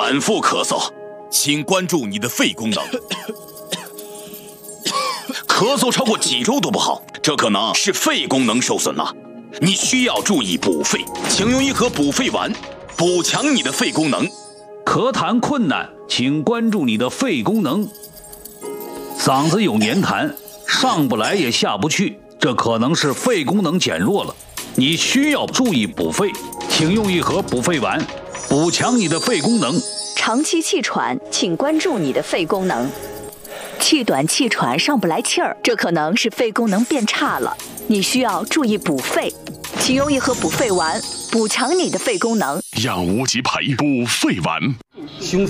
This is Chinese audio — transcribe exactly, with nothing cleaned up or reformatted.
反复咳嗽，请关注你的肺功能。咳嗽超过几周都不好，这可能是肺功能受损了。你需要注意补肺，请用一盒补肺丸，补强你的肺功能。 咳痰困难，请关注你的肺功能。嗓子有黏痰，上不来也下不去，这可能是肺功能减弱了。你需要注意补肺，请用一盒补肺丸，补强你的肺功能。 长期气喘，请关注你的肺功能。气短气喘，上不来气儿，这可能是肺功能变差了。你需要注意补肺，请用一盒补肺丸，补强你的肺功能。 养无极培补肺丸。 胸